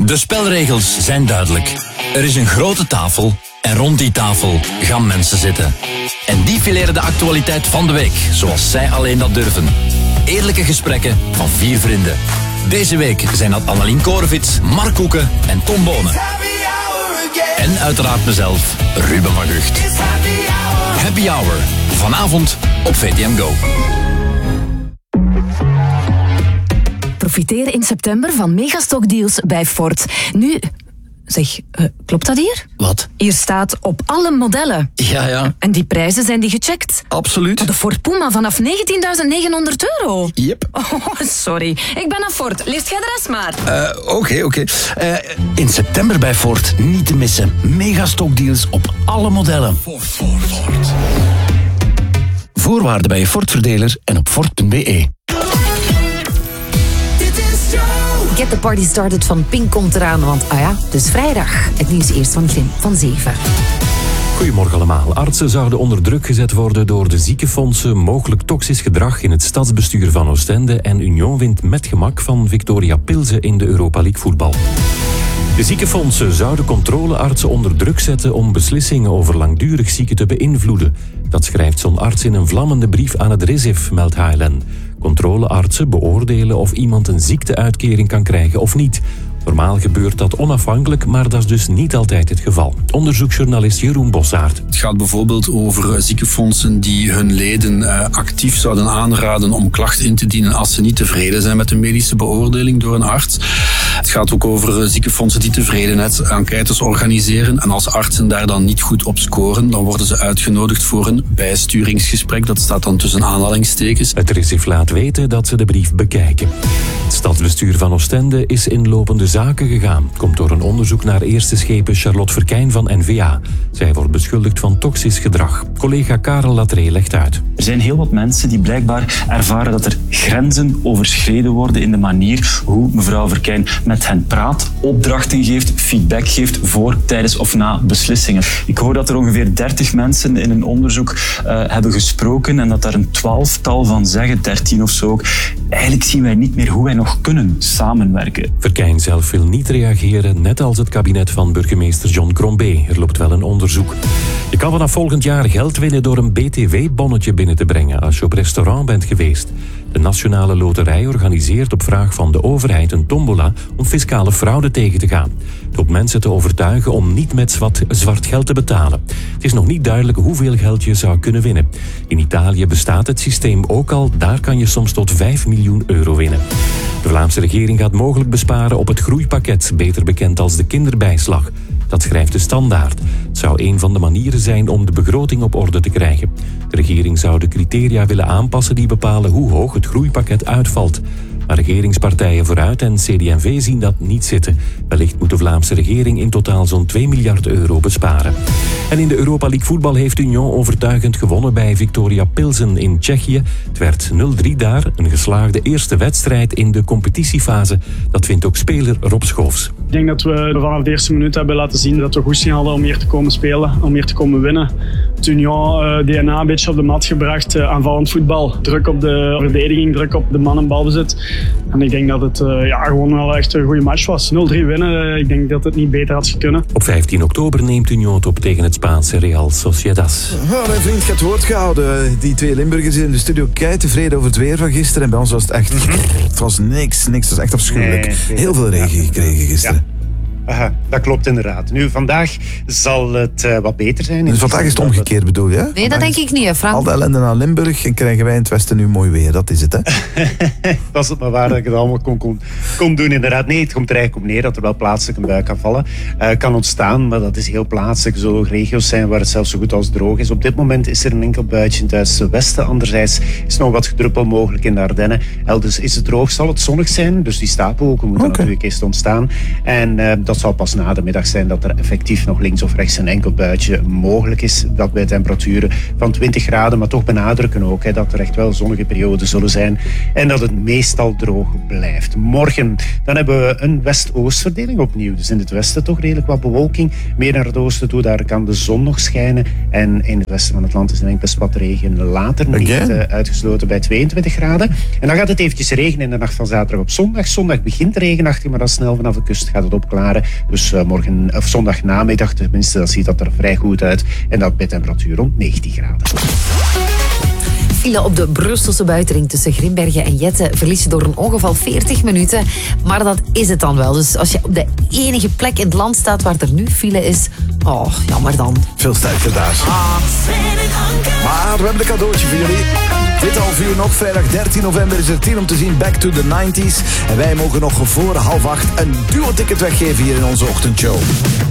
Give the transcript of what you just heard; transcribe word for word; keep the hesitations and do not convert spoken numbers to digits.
De spelregels zijn duidelijk. Er is een grote tafel en rond die tafel gaan mensen zitten. En die fileren de actualiteit van de week, zoals zij alleen dat durven. Eerlijke gesprekken van vier vrienden. Deze week zijn dat Annelien Korevits, Mark Koeken en Tom Bonen. En uiteraard mezelf, Ruben van Gucht. Happy Hour, vanavond op V T M Go. Profiteer in september van megastockdeals bij Ford. Nu, zeg, uh, klopt dat hier? Wat? Hier staat op alle modellen. Ja, ja. En die prijzen, zijn die gecheckt? Absoluut. Oh, de Ford Puma vanaf negentienduizend negenhonderd euro. Yep. Oh, sorry. Ik ben aan Ford. Leest jij de rest maar. Oké, uh, oké. Okay, okay. uh, in september bij Ford niet te missen. Megastockdeals op alle modellen. Ford, Ford, Ford. Voorwaarden bij je Ford-verdeler en op Ford punt b e. Get the Party Started van Pink komt eraan, want ah ja, dus vrijdag. Het nieuws eerst van Grim van zeven. Goedemorgen allemaal. Artsen zouden onder druk gezet worden door de ziekenfondsen. Mogelijk toxisch gedrag in het stadsbestuur van Oostende. En Union wint met gemak van Victoria Pilsen in de Europa League voetbal. De ziekenfondsen zouden controleartsen onder druk zetten om beslissingen over langdurig zieken te beïnvloeden. Dat schrijft zo'n arts in een vlammende brief aan het R I S I F, meldt H L N. Controleartsen beoordelen of iemand een ziekteuitkering kan krijgen of niet. Normaal gebeurt dat onafhankelijk, maar dat is dus niet altijd het geval. Onderzoeksjournalist Jeroen Bossaert. Het gaat bijvoorbeeld over ziekenfondsen die hun leden uh, actief zouden aanraden om klachten in te dienen als ze niet tevreden zijn met een medische beoordeling door een arts. Het gaat ook over ziekenfondsen die tevredenheidsenquêtes organiseren. En als artsen daar dan niet goed op scoren, dan worden ze uitgenodigd voor een bijsturingsgesprek. Dat staat dan tussen aanhalingstekens. Het R I S I F laat weten dat ze de brief bekijken. Het stadsbestuur van Oostende is in lopende zaken gegaan. Komt door een onderzoek naar eerste schepen Charlotte Verkijn van N V A. Zij wordt beschuldigd van toxisch gedrag. Collega Karel Latree legt uit. Er zijn heel wat mensen die blijkbaar ervaren dat er grenzen overschreden worden in de manier hoe mevrouw Verkijn met hen praat, opdrachten geeft, feedback geeft voor, tijdens of na beslissingen. Ik hoor dat er ongeveer dertig mensen in een onderzoek uh, hebben gesproken en dat daar een twaalftal van zeggen, dertien of zo ook. Eigenlijk zien wij niet meer hoe wij nog kunnen samenwerken. Verkijn zelf wil niet reageren, net als het kabinet van burgemeester John Crombé. Er loopt wel een onderzoek. Je kan vanaf volgend jaar geld winnen door een B T W-bonnetje binnen te brengen als je op restaurant bent geweest. De Nationale Loterij organiseert op vraag van de overheid een tombola om fiscale fraude tegen te gaan. Het hoopt mensen te overtuigen om niet met zwart geld te betalen. Het is nog niet duidelijk hoeveel geld je zou kunnen winnen. In Italië bestaat het systeem ook al, daar kan je soms tot vijf miljoen euro winnen. De Vlaamse regering gaat mogelijk besparen op het groeipakket, beter bekend als de kinderbijslag. Dat schrijft de Standaard. Het zou een van de manieren zijn om de begroting op orde te krijgen. De regering zou de criteria willen aanpassen die bepalen hoe hoog het groeipakket uitvalt. Maar regeringspartijen Vooruit en C D en V zien dat niet zitten. Wellicht moet de Vlaamse regering in totaal zo'n twee miljard euro besparen. En in de Europa League voetbal heeft Union overtuigend gewonnen bij Victoria Pilsen in Tsjechië. Het werd nul drie daar, een geslaagde eerste wedstrijd in de competitiefase. Dat vindt ook speler Rob Schoofs. Ik denk dat we vanaf de eerste minuut hebben laten zien dat we goesting hadden om hier te komen spelen, om hier te komen winnen. Het Union uh, D N A een beetje op de mat gebracht, uh, aanvallend voetbal. Druk op de verdediging, druk op de man en balbezit. En ik denk dat het uh, ja, gewoon wel echt een goede match was. nul drie winnen, uh, ik denk dat het niet beter had kunnen. Op vijftien oktober neemt Union het op tegen het Spaanse Real Sociedad. Oh, mijn vriend gaat woord gehouden. Die twee Limburgers in de studio kei tevreden over het weer van gisteren. En bij ons was het echt... Mm-hmm. Het was niks, niks. Het was echt afschuwelijk. Nee, nee, Heel veel regen gekregen gisteren. Ja. Aha, dat klopt inderdaad. Nu, vandaag zal het uh, wat beter zijn. Dus vandaag is het omgekeerd, bedoel je? Nee, dat denk ik niet, hè, Frank. Al de ellende naar Limburg en krijgen wij in het westen nu mooi weer. Dat is het, hè? Was het maar waar dat ik het allemaal kon, kon, kon doen, inderdaad. Nee, het komt er eigenlijk op neer dat er wel plaatselijk een bui kan vallen. Uh, kan ontstaan, maar dat is heel plaatselijk. Er zullen regio's zijn waar het zelfs zo goed als droog is. Op dit moment is er een enkel buitje in het zuidwesten. Anderzijds is nog wat gedruppel mogelijk in de Ardennen. Elders is het droog, zal het zonnig zijn. Dus die stapelwolken moeten okay. natuurlijk eerst ontstaan. En uh, dat zal pas na de middag zijn dat er effectief nog links of rechts een enkel buitje mogelijk is. Dat bij temperaturen van twintig graden, maar toch benadrukken ook hè, dat er echt wel zonnige perioden zullen zijn en dat het meestal droog blijft. Morgen Dan hebben we een west-oostverdeling opnieuw. Dus in het westen toch redelijk wat bewolking. Meer naar het oosten toe, daar kan de zon nog schijnen. En in het westen van het land is een enkele spat regen. Later niet uh, uitgesloten bij tweeëntwintig graden. En dan gaat het eventjes regenen in de nacht van zaterdag op zondag. Zondag begint regenachtig, maar dan snel vanaf de kust gaat het opklaren. Dus uh, morgen, of zondag namiddag tenminste, dat ziet dat er vrij goed uit. En dat bij temperatuur rond negentien graden. File op de Brusselse buitenring tussen Grimbergen en Jette verlies je door een ongeval veertig minuten. Maar dat is het dan wel. Dus als je op de enige plek in het land staat waar er nu file is, oh, jammer dan. Veel sterker daar. Ah. Maar we hebben een cadeautje voor jullie. Dit half uur nog, vrijdag dertien november is er tien om te zien Back to the nineties. En wij mogen nog voor half acht een duo-ticket weggeven hier in onze ochtendshow.